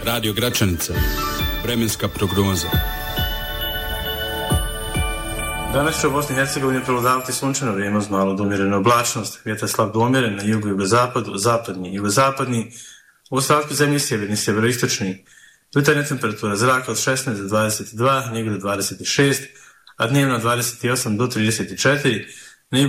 Radio Gračanica. Vremenska prognoza. Danas će u Bosni i Hercegovini prevladavati sunčano vrijeme uz malo do umjerene oblačnost. Vjetar slab do umjeren na jugu i jugozapadu, zapadni i jugozapadni. U ostatku zemlje sjeverni, sjeveroistočni. Jutarnja temperatura zraka od 16 do 22, negdje do 26, a dnevno 28 do 34.